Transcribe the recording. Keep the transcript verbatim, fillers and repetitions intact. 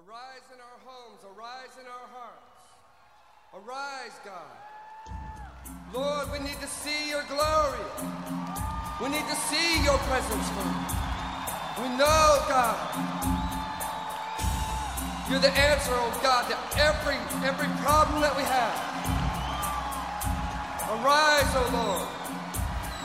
Arise in our homes, arise in our hearts. Arise, God. Lord, we need to see your glory. We need to see your presence, Lord. We know, God, you're the answer, oh God, to every, every problem that we have. Arise, oh Lord.